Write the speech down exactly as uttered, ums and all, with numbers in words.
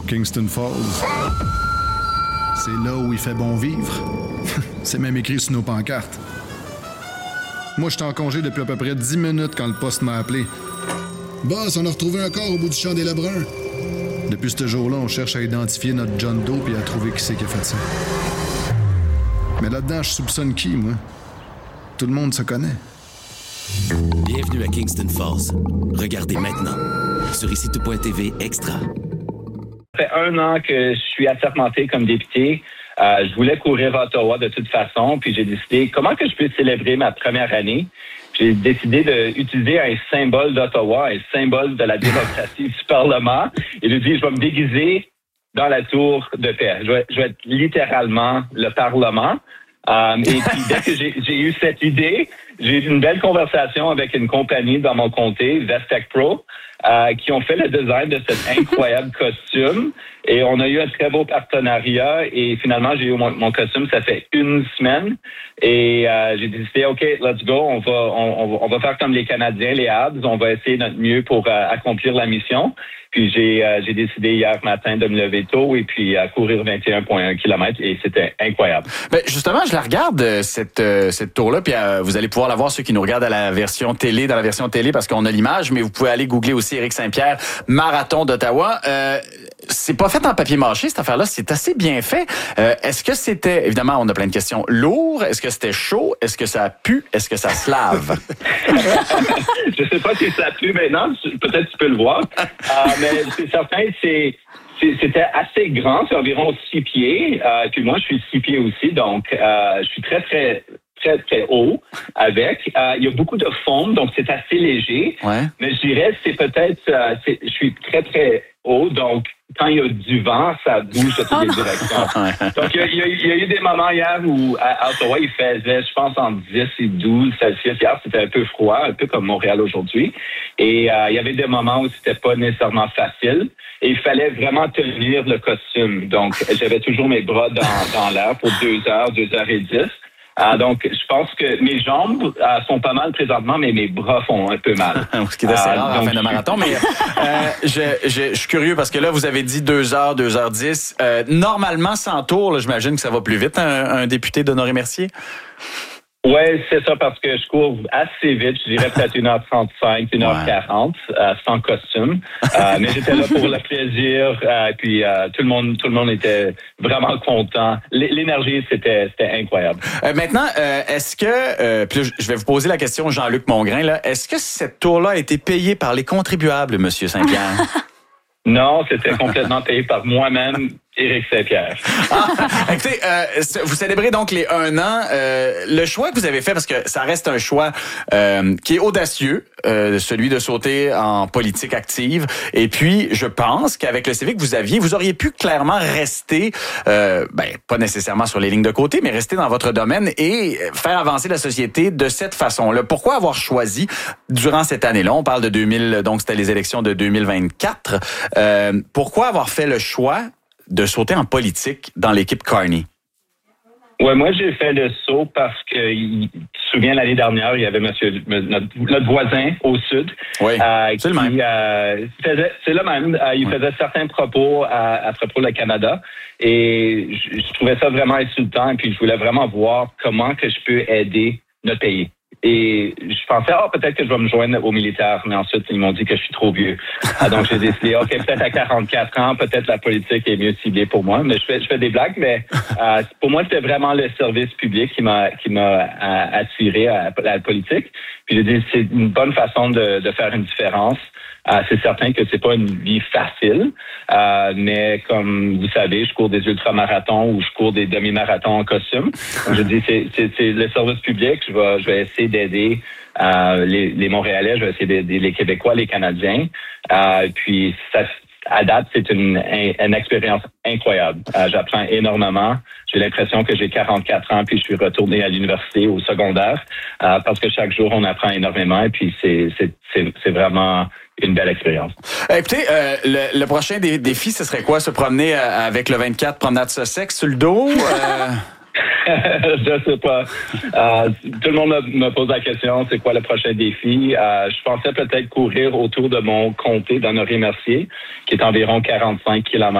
Kingston Falls. C'est là où il fait bon vivre. C'est même écrit sur nos pancartes. Moi, j'étais en congé depuis à peu près dix minutes quand le poste m'a appelé. Boss, on a retrouvé un corps au bout du champ des Lebrun. Depuis ce jour-là, on cherche à identifier notre John Doe et à trouver qui c'est qui a fait ça. Mais là-dedans, je soupçonne qui, moi? Tout le monde se connaît. Bienvenue à Kingston Falls. Regardez maintenant sur ici tout point t v Extra. Ça fait un an que je suis assermenté comme député. Euh, je voulais courir à Ottawa de toute façon, puis j'ai décidé comment que je peux célébrer ma première année. J'ai décidé d'utiliser un symbole d'Ottawa, un symbole de la démocratie du Parlement, et de dire je vais me déguiser dans la tour de paix. Je vais, je vais être littéralement le Parlement. Euh, et puis dès que j'ai, j'ai eu cette idée, j'ai eu une belle conversation avec une compagnie dans mon comté, Vestec Pro, euh, qui ont fait le design de cet incroyable costume. Et on a eu un très beau partenariat. Et finalement, j'ai eu mon, mon costume, ça fait une semaine. Et euh, j'ai décidé, OK, let's go. On va, on, on va faire comme les Canadiens, les Habs. On va essayer notre mieux pour euh, accomplir la mission. Puis j'ai, euh, j'ai décidé hier matin de me lever tôt et puis à courir vingt et un virgule un kilomètres et c'était incroyable. Ben justement, je la regarde cette euh, cette tour-là, puis euh, vous allez pouvoir la voir ceux qui nous regardent à la version télé, dans la version télé parce qu'on a l'image, mais vous pouvez aller googler aussi Éric Saint-Pierre, marathon d'Ottawa. Euh, c'est pas fait en papier mâché cette affaire-là, c'est assez bien fait. Euh, est-ce que c'était, évidemment, on a plein de questions, lourd? Est-ce que c'était chaud? Est-ce que ça pue? Est-ce que ça se lave? Je sais pas si ça pue maintenant, peut-être tu peux le voir. Euh, mais c'est certain, c'est, c'est c'était assez grand, c'est environ six pieds. Euh, puis moi, je suis six pieds aussi, donc euh, je suis très, très, très, très haut avec. Euh, il y a beaucoup de fonte, donc c'est assez léger. Ouais. Mais je dirais, c'est peut-être, euh, c'est, je suis très, très haut, donc quand il y a du vent, ça bouge de toutes oh les non. directions. Donc, il y, a, il, y a, il y a eu des moments hier où, à Ottawa, il faisait, je pense, entre dix et douze Celsius. Hier, c'était un peu froid, un peu comme Montréal aujourd'hui. Et euh, il y avait des moments où c'était pas nécessairement facile. Et il fallait vraiment tenir le costume. Donc, j'avais toujours mes bras dans, dans l'air pour deux heures, deux heures et dix. Ah, donc, je pense que mes jambes euh, sont pas mal présentement, mais mes bras font un peu mal. Ce qui est assez rare à la fin de marathon. Mais euh, je, je, je suis curieux parce que là, vous avez dit deux heures, deux heures dix. Euh, normalement, sans tour, là, j'imagine que ça va plus vite, un, un député d'Honoré Mercier? Oui, c'est ça, parce que je cours assez vite. Je dirais peut-être une heure trente-cinq, une heure quarante, ouais. euh, sans costume. Euh, mais j'étais là pour le plaisir. Euh, puis euh, tout le monde, tout le monde était vraiment content. L'énergie, c'était, c'était incroyable. Euh, maintenant, euh, est-ce que, euh, puis là, je vais vous poser la question, Jean-Luc Mongrain, là, est-ce que cette tour-là a été payée par les contribuables, Monsieur Saint-Pierre? Non, c'était complètement payé par moi-même, Éric Saint-Pierre. Ah, écoutez, euh, vous célébrez donc les un an. Euh, le choix que vous avez fait, parce que ça reste un choix euh, qui est audacieux, euh, celui de sauter en politique active. Et puis, je pense qu'avec le C V que vous aviez, vous auriez pu clairement rester, euh, ben pas nécessairement sur les lignes de côté, mais rester dans votre domaine et faire avancer la société de cette façon-là. Pourquoi avoir choisi, durant cette année-là, on parle de deux mille, donc c'était les élections de deux mille vingt-quatre, euh, pourquoi avoir fait le choix de sauter en politique dans l'équipe Carney? Ouais, moi j'ai fait le saut parce que tu te souviens l'année dernière, il y avait monsieur notre, notre voisin au sud. Oui, euh, c'est qui, le même. Euh, faisait, c'est le même. Euh, il oui. faisait certains propos à, à propos du Canada et je, je trouvais ça vraiment insultant et puis je voulais vraiment voir comment que je peux aider notre pays. Et je pensais, ah, oh, peut-être que je vais me joindre aux militaires, mais ensuite, ils m'ont dit que je suis trop vieux. Ah, donc, j'ai décidé, OK, peut-être à quarante-quatre ans, peut-être la politique est mieux ciblée pour moi. Mais je fais, je fais des blagues, mais euh, pour moi, c'était vraiment le service public qui m'a, qui m'a euh, attiré à, à la politique. Puis j'ai dit, c'est une bonne façon de, de faire une différence. Euh, c'est certain que c'est pas une vie facile, euh, mais comme vous savez, je cours des ultramarathons ou je cours des demi-marathons en costume. Donc, je dis, c'est, c'est, c'est le service public. Je vais, je vais essayer d'aider euh, les, les Montréalais, je vais essayer d'aider les Québécois, les Canadiens. Euh, puis ça, à date, c'est une, une expérience incroyable. Euh, j'apprends énormément. J'ai l'impression que j'ai quarante-quatre ans puis je suis retourné à l'université au secondaire euh, parce que chaque jour on apprend énormément et puis c'est c'est c'est, c'est vraiment une belle expérience. Écoutez, euh, le, le prochain dé- défi, ce serait quoi? Se promener euh, avec le vingt-quatre promenade Sussex sur le dos? Euh... Je sais pas. Euh, tout le monde me, me pose la question, c'est quoi le prochain défi? Euh, je pensais peut-être courir autour de mon comté d'Honoré Mercier, qui est environ quarante-cinq kilomètres.